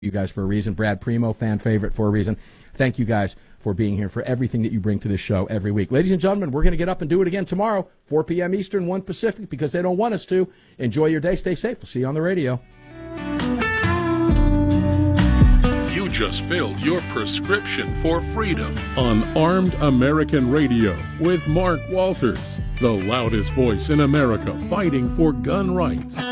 you guys for a reason. Brad Primo, fan favorite for a reason. Thank you guys for being here, for everything that you bring to this show every week. Ladies and gentlemen, we're going to get up and do it again tomorrow, 4 p.m. Eastern, 1 Pacific, because they don't want us to. Enjoy your day. Stay safe. We'll see you on the radio. You just filled your prescription for freedom on Armed American Radio with Mark Walters, the loudest voice in America fighting for gun rights.